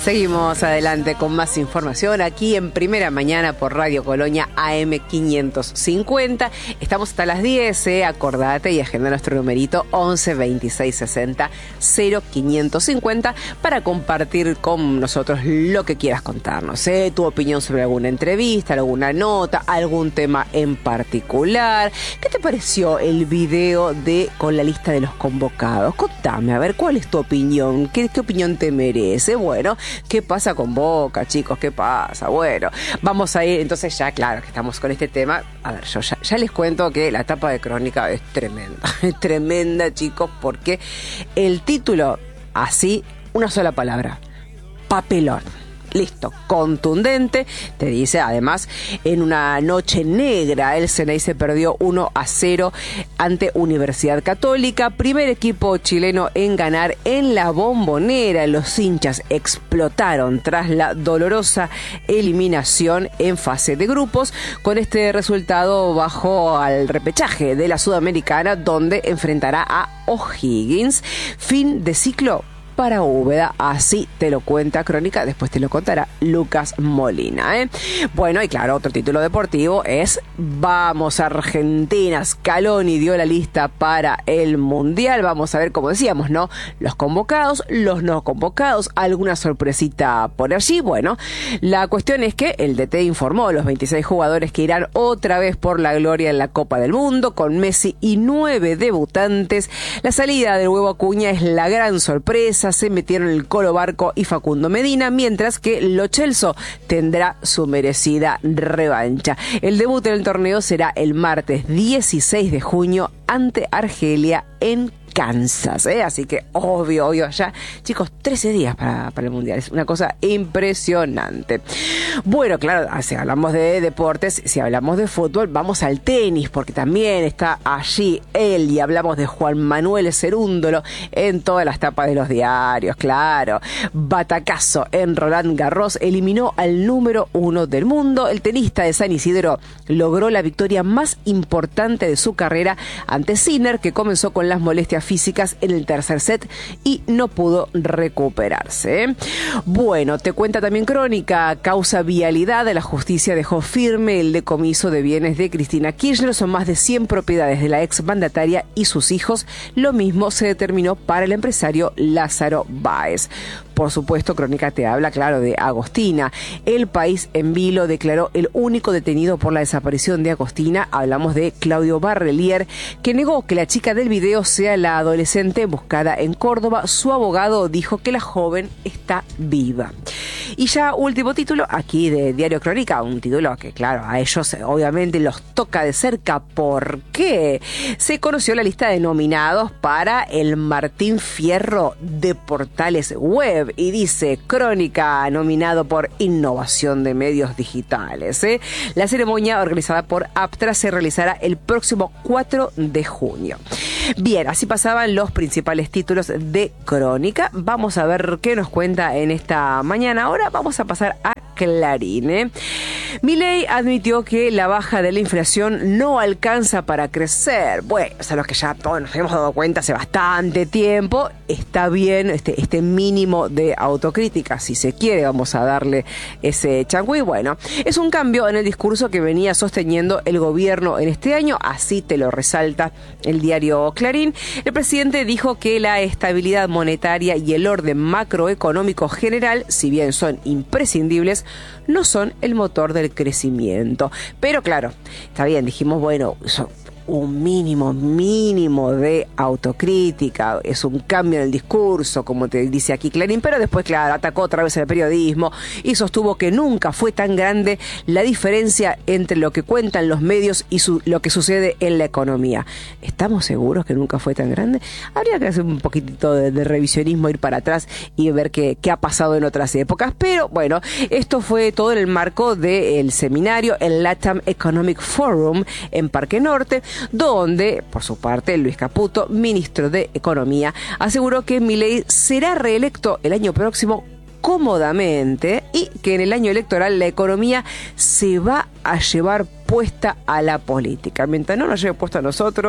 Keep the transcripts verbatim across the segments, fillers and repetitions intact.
Seguimos adelante con más información aquí en Primera Mañana por Radio Colonia A M quinientos cincuenta. Estamos hasta las diez, eh, acordate y agenda nuestro numerito once veintiséis sesenta cero quinientos cincuenta para compartir con nosotros lo que quieras contarnos, eh, tu opinión sobre alguna entrevista, alguna nota, algún tema en particular. ¿Qué te pareció el video de con la lista de los convocados? Contame, a ver, ¿cuál es tu opinión? ¿Qué, qué opinión te merece? Bueno, ¿qué pasa con Boca, chicos? ¿Qué pasa? Bueno, vamos a ir, entonces ya, claro, que estamos con este tema. A ver, yo ya, ya les cuento que la tapa de Crónica es tremenda. Es tremenda, chicos, porque el título, así, una sola palabra: papelón. Listo, contundente. Te dice, además, en una noche negra, el Ceney se perdió uno a cero ante Universidad Católica, primer equipo chileno en ganar en la Bombonera. Los hinchas explotaron tras la dolorosa eliminación en fase de grupos. Con este resultado bajó al repechaje de la Sudamericana, donde enfrentará a O'Higgins. Fin de ciclo para Úbeda, así te lo cuenta Crónica, después te lo contará Lucas Molina, ¿eh? Bueno, y claro, otro título deportivo es Vamos Argentina. Scaloni dio la lista para el Mundial. Vamos a ver, como decíamos, ¿no? Los convocados, los no convocados, alguna sorpresita por allí. Bueno, la cuestión es que el D T informó los veintiséis jugadores que irán otra vez por la gloria en la Copa del Mundo, con Messi y nueve debutantes. La salida del Huevo Acuña es la gran sorpresa. Se metieron el Colo Barco y Facundo Medina, mientras que Lo Celso tendrá su merecida revancha. El debut en el torneo será el martes dieciséis de junio ante Argelia en Kansas, ¿eh? Así que obvio, obvio, ya, chicos, trece días para, para el Mundial. Es una cosa impresionante. Bueno, claro, si hablamos de deportes, si hablamos de fútbol, vamos al tenis, porque también está allí él, y hablamos de Juan Manuel Cerúndolo en todas las tapas de los diarios, claro. Batacazo en Roland Garros, eliminó al número uno del mundo. El tenista de San Isidro logró la victoria más importante de su carrera ante Sinner, que comenzó con las molestias físicas en el tercer set y no pudo recuperarse, ¿eh? Bueno, te cuenta también Crónica, causa vialidad. La justicia dejó firme el decomiso de bienes de Cristina Kirchner. Son más de cien propiedades de la ex mandataria y sus hijos. Lo mismo se determinó para el empresario Lázaro Báez. Por supuesto, Crónica te habla, claro, de Agostina. El País en vilo declaró el único detenido por la desaparición de Agostina. Hablamos de Claudio Barrelier, que negó que la chica del video sea la adolescente buscada en Córdoba. Su abogado dijo que la joven está viva. Y ya último título aquí de Diario Crónica, un título que, claro, a ellos obviamente los toca de cerca. ¿Por qué? Se conoció la lista de nominados para el Martín Fierro de Portales Web. Y dice Crónica, nominado por Innovación de Medios Digitales, ¿eh? La ceremonia, organizada por Aptra, se realizará el próximo cuatro de junio. Bien, así pasaban los principales títulos de Crónica. Vamos a ver qué nos cuenta en esta mañana. Ahora vamos a pasar a Clarín, ¿eh? Milei admitió que la baja de la inflación no alcanza para crecer. Bueno, o sea, lo que ya todos nos hemos dado cuenta hace bastante tiempo. Está bien este, este mínimo de autocrítica, si se quiere, vamos a darle ese changüí. Bueno, es un cambio en el discurso que venía sosteniendo el gobierno en este año, así te lo resalta el diario Clarín. El presidente dijo que la estabilidad monetaria y el orden macroeconómico general, si bien son imprescindibles, no son el motor del crecimiento. Pero claro, está bien, dijimos, bueno, eso, un mínimo, mínimo de autocrítica, es un cambio en el discurso, como te dice aquí Clarín, pero después, claro, atacó otra vez el periodismo y sostuvo que nunca fue tan grande la diferencia entre lo que cuentan los medios y su, lo que sucede en la economía. ¿Estamos seguros que nunca fue tan grande? Habría que hacer un poquitito de, de revisionismo, ir para atrás y ver qué, qué ha pasado en otras épocas, pero bueno, esto fue todo en el marco del seminario, el LATAM Economic Forum en Parque Norte, donde, por su parte, Luis Caputo, ministro de Economía, aseguró que Milei será reelecto el año próximo cómodamente y que en el año electoral la economía se va a llevar puesta a la política. Mientras no nos lleve puesta a nosotros,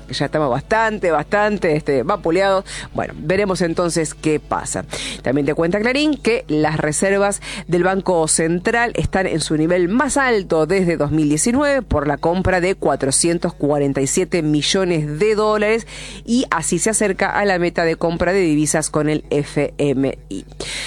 que ya estamos bastante, bastante este, vapuleados. Bueno, veremos entonces qué pasa. También te cuenta Clarín que las reservas del Banco Central están en su nivel más alto desde dos mil diecinueve por la compra de cuatrocientos cuarenta y siete millones de dólares y así se acerca a la meta de compra de divisas con el F M I.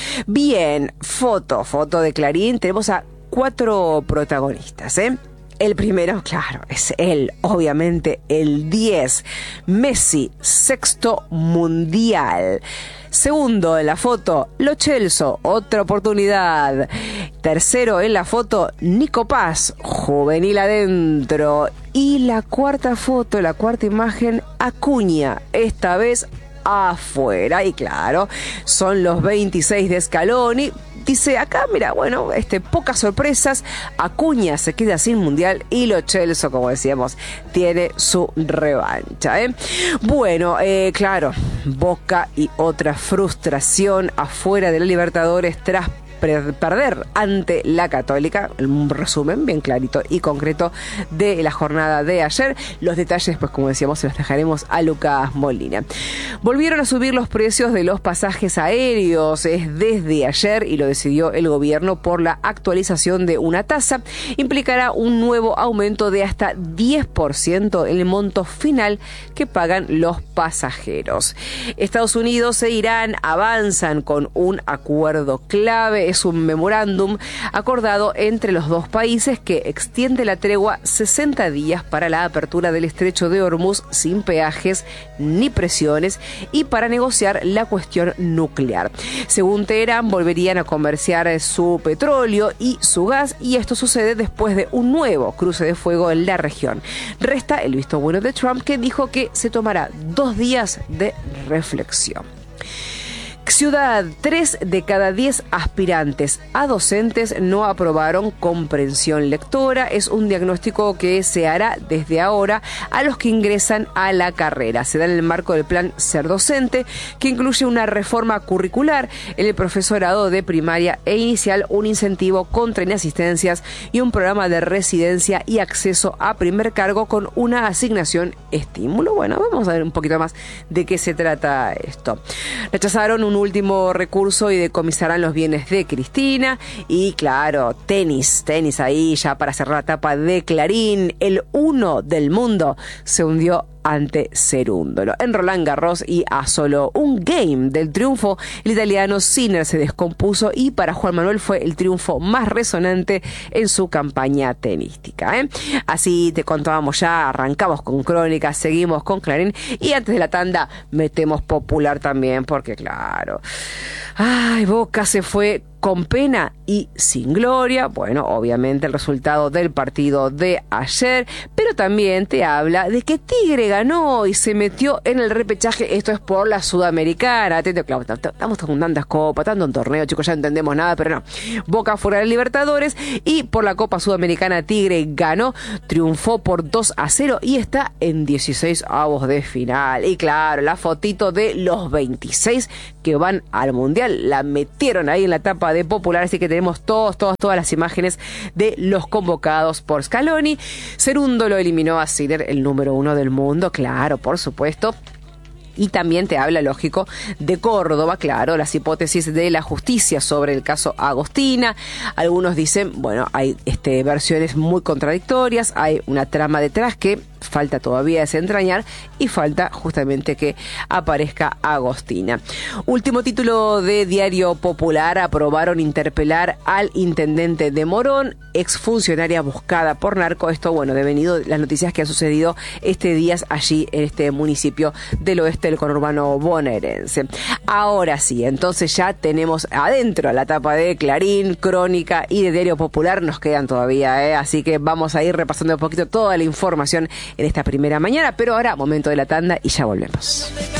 Bien, foto, foto de Clarín. Tenemos a cuatro protagonistas, ¿eh? El primero, claro, es él, obviamente, el diez, Messi, sexto mundial. Segundo en la foto, Lo Celso, otra oportunidad. Tercero en la foto, Nico Paz, juvenil adentro. Y la cuarta foto, la cuarta imagen, Acuña, esta vez afuera. Y claro, son los veintiséis de Scaloni. Dice acá, mira, bueno, este, pocas sorpresas. Acuña se queda sin mundial y Lo Celso, como decíamos, tiene su revancha, ¿eh? Bueno, eh, claro, Boca y otra frustración afuera de la Libertadores tras perder ante la Católica. Un resumen bien clarito y concreto de la jornada de ayer. Los detalles, pues como decíamos, se los dejaremos a Lucas Molina. Volvieron a subir los precios de los pasajes aéreos es desde ayer y lo decidió el gobierno por la actualización de una tasa. Implicará un nuevo aumento de hasta diez por ciento en el monto final que pagan los pasajeros. Estados Unidos e Irán avanzan con un acuerdo clave. Es un memorándum acordado entre los dos países que extiende la tregua sesenta días para la apertura del estrecho de Hormuz sin peajes ni presiones y para negociar la cuestión nuclear. Según Teherán, volverían a comerciar su petróleo y su gas y esto sucede después de un nuevo cruce de fuego en la región. Resta el visto bueno de Trump, que dijo que se tomará dos días de reflexión. Ciudad, tres de cada diez aspirantes a docentes no aprobaron comprensión lectora. Es un diagnóstico que se hará desde ahora a los que ingresan a la carrera. Se da en el marco del plan Ser Docente, que incluye una reforma curricular en el profesorado de primaria e inicial, un incentivo contra inasistencias y un programa de residencia y acceso a primer cargo con una asignación estímulo. Bueno, vamos a ver un poquito más de qué se trata esto. Rechazaron un último recurso y decomisarán los bienes de Cristina. Y claro, tenis, tenis ahí ya para cerrar la tapa de Clarín. El uno del mundo se hundió ante Cerúndolo. En Roland Garros y a solo un game del triunfo, el italiano Sinner se descompuso y para Juan Manuel fue el triunfo más resonante en su campaña tenística, ¿eh? Así te contábamos ya, arrancamos con Crónica, seguimos con Clarín y antes de la tanda metemos Popular también porque claro, ay, Boca se fue con pena y sin gloria. Bueno, obviamente el resultado del partido de ayer, pero también te habla de que Tigre ganó y se metió en el repechaje. Esto es por la Sudamericana. Atento, claro, estamos con tantas copas, tanto un torneo, chicos, ya entendemos nada, pero no. Boca fuera de Libertadores y por la Copa Sudamericana Tigre ganó, triunfó por dos a cero y está en dieciséis avos de final. Y claro, la fotito de los veintiséis que van al Mundial la metieron ahí en la tapa de Popular, así que tenemos todos, todos, todas las imágenes de los convocados por Scaloni. Cerúndolo eliminó a Sinner, el número uno del mundo, claro, por supuesto. Y también te habla, lógico, de Córdoba, claro, las hipótesis de la justicia sobre el caso Agostina. Algunos dicen, bueno, hay este, versiones muy contradictorias, hay una trama detrás que falta todavía desentrañar y falta justamente que aparezca Agostina. Último título de Diario Popular: aprobaron interpelar al intendente de Morón, exfuncionaria buscada por narco. Esto, bueno, devenido de las noticias que han sucedido este día allí en este municipio del oeste del conurbano bonaerense. Ahora sí, entonces ya tenemos adentro la tapa de Clarín, Crónica y de Diario Popular. Nos quedan todavía, ¿eh? Así que vamos a ir repasando un poquito toda la información en esta primera mañana, pero ahora momento de la tanda y ya volvemos.